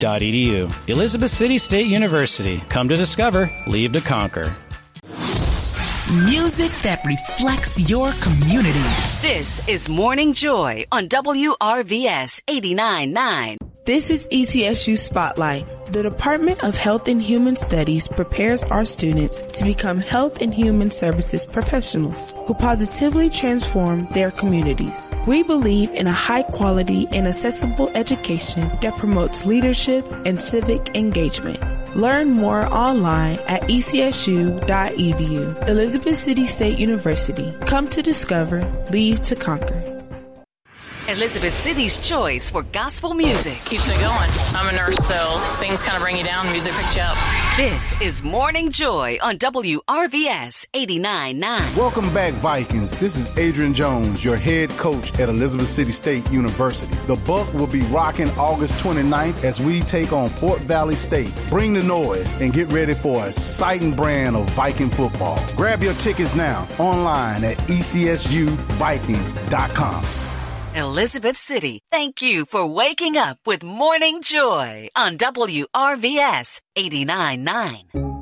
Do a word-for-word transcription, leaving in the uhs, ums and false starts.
dot e d u. Elizabeth City State University. Come to discover, leave to conquer. Music that reflects your community. This is Morning Joy on W R V S eighty-nine point nine. This is E C S U Spotlight. The Department of Health and Human Studies prepares our students to become health and human services professionals who positively transform their communities. We believe in a high-quality and accessible education that promotes leadership and civic engagement. Learn more online at e c s u dot e d u. Elizabeth City State University. Come to discover, leave to conquer. Elizabeth City's choice for gospel music. Keeps me going. I'm a nurse, so things kind of bring you down. Music picks you up. This is Morning Joy on W R V S eighty-nine point nine. Welcome back, Vikings. This is Adrian Jones, your head coach at Elizabeth City State University. The Buck will be rocking August twenty-ninth as we take on Fort Valley State. Bring the noise and get ready for a exciting brand of Viking football. Grab your tickets now online at e c s u vikings dot com. Elizabeth City, thank you for waking up with Morning Joy on W R V S eighty-nine point nine.